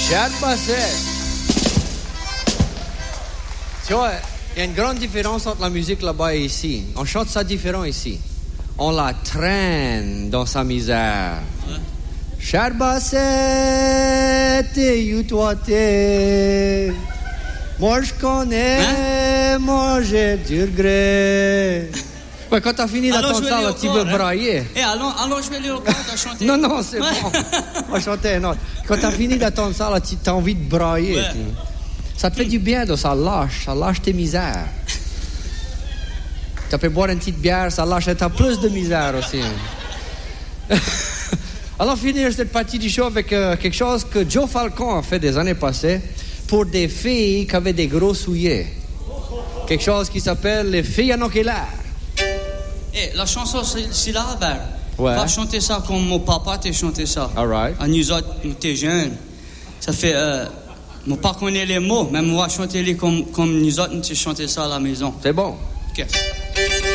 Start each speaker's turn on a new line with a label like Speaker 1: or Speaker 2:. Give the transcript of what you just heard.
Speaker 1: Cher Bassett. Tu vois, il y a une grande différence entre la musique là-bas et ici. On chante ça différent ici. On la traîne dans sa misère. Cher Bassett, t'es où toi t'es? Moi je connais, moi j'ai du regret. Ouais, quand t'as fini d'entendre ça, là, tu veux brailler.
Speaker 2: Alors je vais aller au corps, t'as chanté.
Speaker 1: Non, c'est bon. On va chanter un autre. Quand t'as fini d'entendre ça, là, t'as envie de brailler.
Speaker 2: Ouais.
Speaker 1: Ça te fait du bien, ça lâche tes misères. T'as fait boire une petite bière, ça lâche, t'as plus de misère aussi. Alors, finir cette partie du show avec quelque chose que Joe Falcon a fait des années passées pour des filles qui avaient des gros souliers. Quelque chose qui s'appelle les filles anoculaires.
Speaker 2: La chanson syllabaire.
Speaker 1: Ouais.
Speaker 2: Va chanter ça comme mon papa t'a chanté ça.
Speaker 1: All right.
Speaker 2: À nous autres, nous t'es jeunes. Ça fait... Mon papa connaît les mots, mais moi chanter les comme nous autres, nous t'ai chanté ça à la maison.
Speaker 1: C'est bon.
Speaker 2: OK.